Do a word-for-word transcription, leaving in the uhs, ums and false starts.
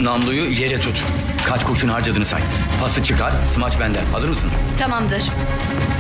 Namluyu yere tut. Kaç kurşun harcadığını say. Pası çıkar, smaç benden. Hazır mısın? Tamamdır.